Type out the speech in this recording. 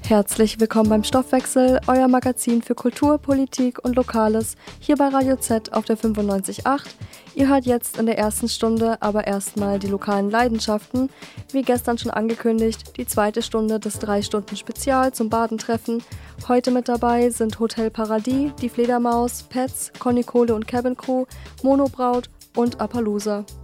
Herzlich willkommen beim Stoffwechsel, euer Magazin für Kultur, Politik und Lokales, hier bei Radio Z auf der 95.8. Ihr hört jetzt in der ersten Stunde aber erstmal die lokalen Leidenschaften, wie gestern schon angekündigt, die zweite Stunde des 3-Stunden-Spezial zum Badentreffen. Heute mit dabei sind Hotel Paradies, die Fledermaus, Pets, Conny Kohle und Cabin Crew, Monobraut und Appaloosa.